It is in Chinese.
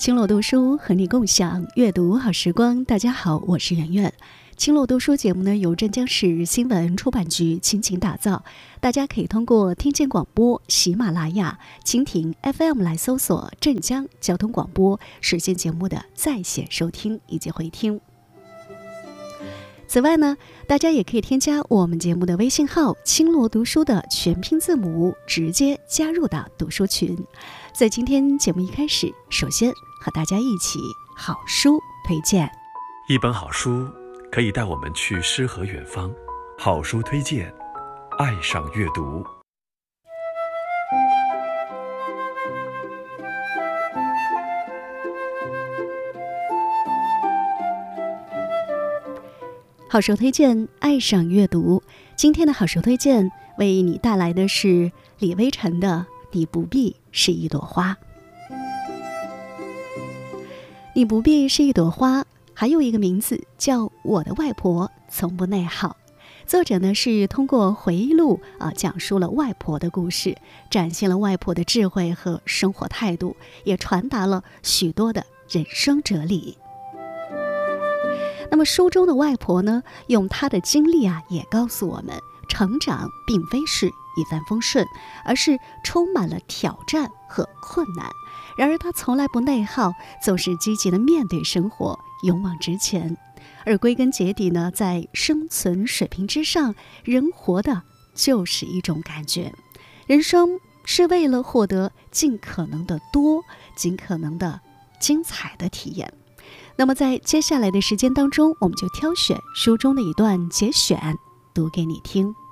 青落读书和你共享阅读好时光。大家好，我是圆圆。青落读书节目呢，由镇江市新闻出版局倾情打造，大家可以通过听见广播、喜马拉雅、蜻蜓 FM 来搜索镇江交通广播，实现节目的在线收听以及回听。此外呢，大家也可以添加我们节目的微信号青落读书的全拼字母，直接加入到读书群。在今天节目一开始，首先和大家一起好书推荐。 一本好书可以带我们去诗和远方，好书推荐，爱上阅读。 好书推荐，爱上阅读。今天的好书推荐为你带来的是李微尘的《你不必是一朵花》。你不必是一朵花，还有一个名字叫我的外婆从不内耗。作者呢是通过回忆录讲述了外婆的故事，展现了外婆的智慧和生活态度，也传达了许多的人生哲理。那么书中的外婆呢，用她的经历也告诉我们，成长并非是一帆风顺，而是充满了挑战和困难。然而她从来不内耗，总是积极的面对生活，勇往直前。而归根结底呢，在生存水平之上，人活的就是一种感觉。人生是为了获得尽可能的多，尽可能的精彩的体验。那么在接下来的时间当中，我们就挑选书中的一段节选读给你听。